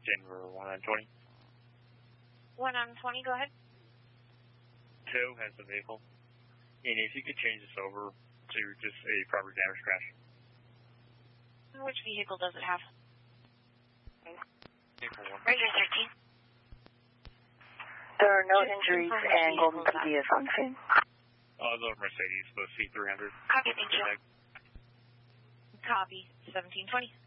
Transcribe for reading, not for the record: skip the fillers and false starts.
Denver 120. 120, go ahead. Tow has the vehicle. And if you could change this over to just a property damage crash. Which vehicle does it have? Vehicle 1. Ranger 13. There are no injuries and Golden PD is on scene. The Mercedes, the C300. Copy, thank you. Copy, 1720.